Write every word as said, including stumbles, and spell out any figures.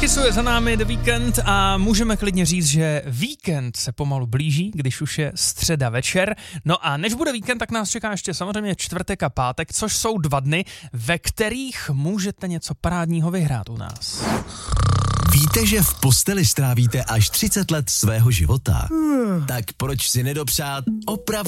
Kisu je za námi The Weekend a můžeme klidně říct, že víkend se pomalu blíží, když už je středa večer. No a než bude víkend, tak nás čeká ještě samozřejmě čtvrtek a pátek, což jsou dva dny, ve kterých můžete něco parádního vyhrát u nás. Víte, že v posteli strávíte až třicet let svého života? Tak proč si nedopřát opravdu